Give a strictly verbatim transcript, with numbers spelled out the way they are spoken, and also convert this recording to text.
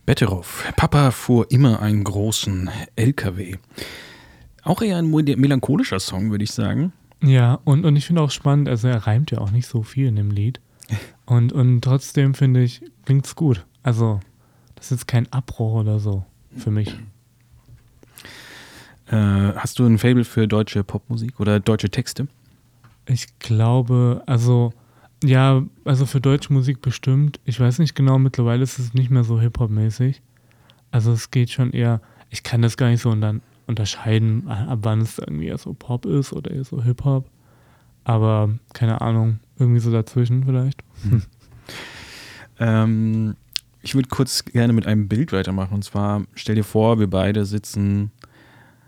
Betteroff. Papa fuhr immer einen großen L K W. Auch eher ein melancholischer Song, würde ich sagen. Ja, und, und ich finde auch spannend, also er reimt ja auch nicht so viel in dem Lied. Und, und trotzdem finde ich, klingt's gut. Also, das ist jetzt kein Abbruch oder so für mich. Äh, hast du ein Faible für deutsche Popmusik oder deutsche Texte? Ich glaube, also, ja, also für deutsche Musik bestimmt. Ich weiß nicht genau, mittlerweile ist es nicht mehr so Hip-Hop-mäßig. Also es geht schon eher, ich kann das gar nicht so dann unterscheiden, ab wann es irgendwie eher so Pop ist oder eher so Hip-Hop. Aber keine Ahnung, irgendwie so dazwischen vielleicht. Hm. ähm, ich würde kurz gerne mit einem Bild weitermachen. Und zwar, stell dir vor, wir beide sitzen